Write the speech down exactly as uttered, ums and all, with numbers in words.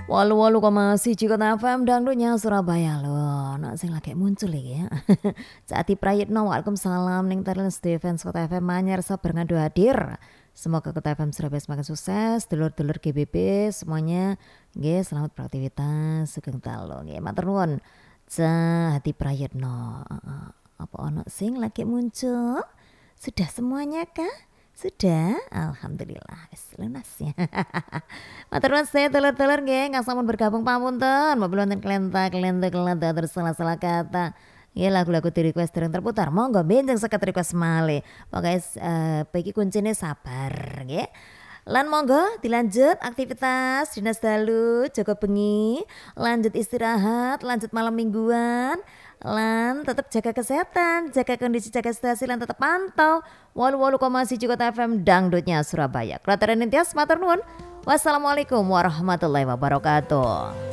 Walu walu koma siji Kota F M dangdutnya Surabaya loh. Nak sing lagi muncul iki ya. Jati Prayitno Waalaikumsalam ning Terlen Stevens Kota F M Manyar sabar ngadu hadir. Semoga Kota F M Surabaya semakin sukses, dulur-dulur G B B semuanya nggih selamat beraktivitas sugeng dalu nggih. Matur nuwun. Jati Prayitno. Apa ono sing lagi muncul? Sudah semuanya kah? Sudah, alhamdulillah, wis lunas ya. Matur nuwun saya telur-telur nggih, nggak sampun bergabung pamunten, mobil wonten kelenta kelenta kelenta terus salah-salah kata. Ya lagu-lagu di request dereng terputar, monggo benjing seket request malih. Pokoke uh, peki kuncine sabar nggih. Lan monggo dilanjut aktivitas dinas dalu, Joko bengi, lanjut istirahat, lanjut malam mingguan. Lan tetap jaga kesehatan, jaga kondisi, jaga situasi, lan tetap pantau walu walu koma siji Kota F M dangdutnya Surabaya. Kelataran Nintias matur nuwun. Wassalamualaikum warahmatullahi wabarakatuh.